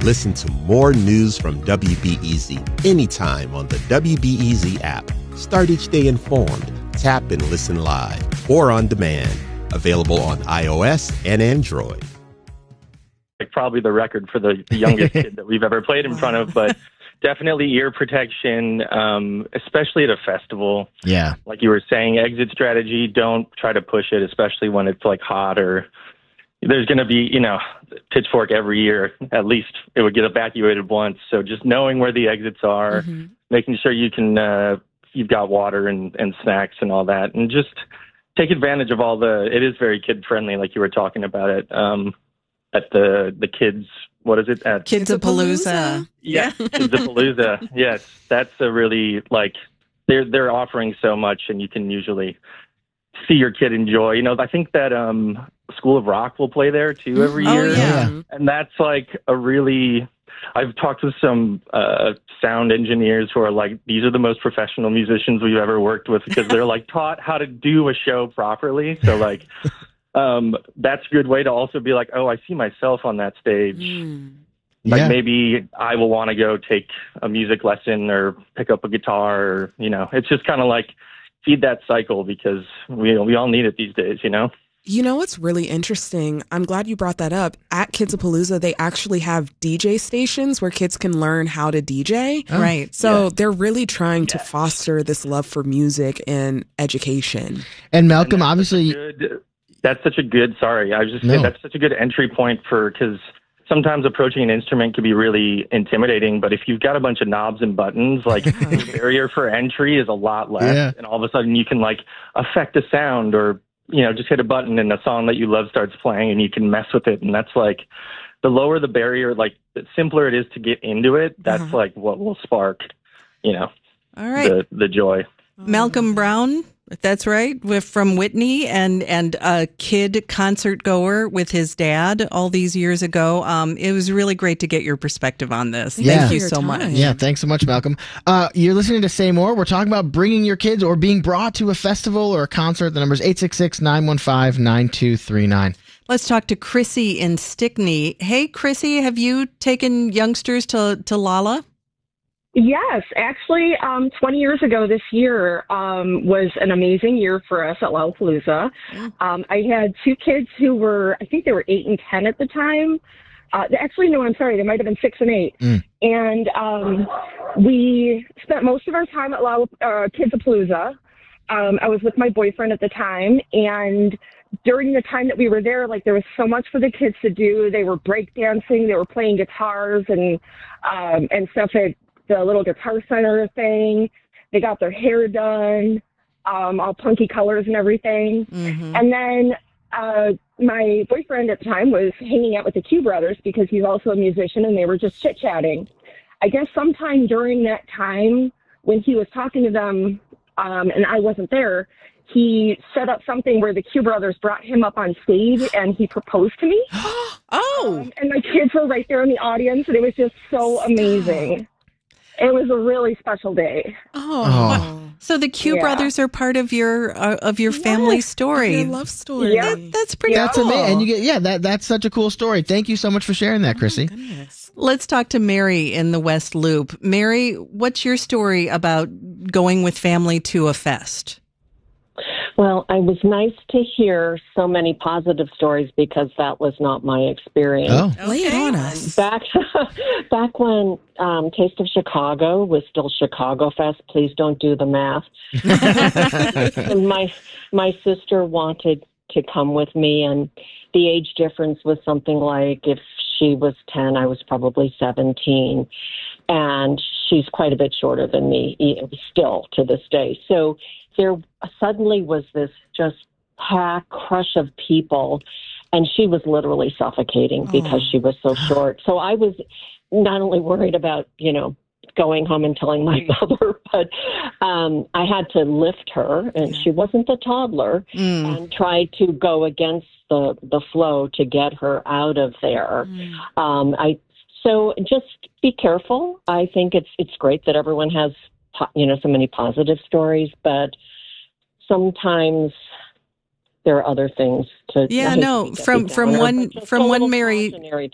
Listen to more news from WBEZ anytime on the WBEZ app. Start each day informed. Tap and listen live or on demand. Available on iOS and Android. Like probably the record for the youngest kid that we've ever played in front of, but definitely ear protection, especially at a festival. Yeah. Like you were saying, exit strategy, don't try to push it, especially when it's like hot or there's going to be, pitchfork every year. At least it would get evacuated once. So just knowing where the exits are, making sure you can, you've got water and snacks and all that, and just take advantage of it is very kid friendly, like you were talking about it. At the kids, what is it? At Kids-a-Palooza. Yeah, Kids-a-Palooza. Yes, that's a really, they're offering so much, and you can usually see your kid enjoy. I think that School of Rock will play there, too, every year. Yeah. And that's I've talked with some sound engineers who are like, these are the most professional musicians we've ever worked with, because they're taught how to do a show properly. So that's a good way to also be like, oh, I see myself on that stage. Maybe I will want to go take a music lesson or pick up a guitar. Or, it's just kind of feed that cycle, because we all need it these days, You know what's really interesting? I'm glad you brought that up. At Kids-a-Palooza, they actually have DJ stations where kids can learn how to DJ. Oh. Right. So they're really trying to foster this love for music and education. And Malcolm, obviously... That's such a good entry point because sometimes approaching an instrument can be really intimidating, but if you've got a bunch of knobs and buttons, the barrier for entry is a lot less, and all of a sudden you can affect a sound or, just hit a button and a song that you love starts playing and you can mess with it. And that's the lower the barrier, the simpler it is to get into it. That's what will spark, all right, the joy. Malcolm Brown. That's right. We're from Whitney and a kid concert goer with his dad all these years ago. It was really great to get your perspective on this. Thank you so much. Yeah, thanks so much, Malcolm. You're listening to Say More. We're talking about bringing your kids or being brought to a festival or a concert. The number is 866-915-9239. Let's talk to Chrissy in Stickney. Hey, Chrissy, have you taken youngsters to Lala? Yes, actually, 20 years ago this year was an amazing year for us at Lollapalooza. I had two kids who were, I think they were 8 and 10 at the time. Actually, no, I'm sorry, they might have been 6 and 8. And we spent most of our time at Kids-a-Palooza. I was with my boyfriend at the time, and during the time that we were there, there was so much for the kids to do. They were breakdancing, they were playing guitars and stuff at the little Guitar Center thing. They got their hair done, all punky colors and everything. And then my boyfriend at the time was hanging out with the Q Brothers because he's also a musician, and they were just chit-chatting. I guess sometime during that time when he was talking to them and I wasn't there, he set up something where the Q Brothers brought him up on stage and he proposed to me. And my kids were right there in the audience, and it was just so amazing. It was a really special day. So the Q Brothers are part of your family story, your love story. That's pretty. That's cool. amazing. And that's such a cool story. Thank you so much for sharing that, Chrissy. Let's talk to Mary in the West Loop. Mary, what's your story about going with family to a fest? Well, it was nice to hear so many positive stories because that was not my experience. Lay it on us. Back when Taste of Chicago was still Chicago Fest, please don't do the math. And my sister wanted to come with me, and the age difference was something like, if she was 10, I was probably 17. And she's quite a bit shorter than me still to this day. So there suddenly was this just packed crush of people, and she was literally suffocating because she was so short. So I was not only worried about, going home and telling my mother, but I had to lift her, and she wasn't a toddler, and try to go against the flow to get her out of there. So just be careful. I think it's great that everyone has so many positive stories, but sometimes there are other things to. Yeah, no. From one Mary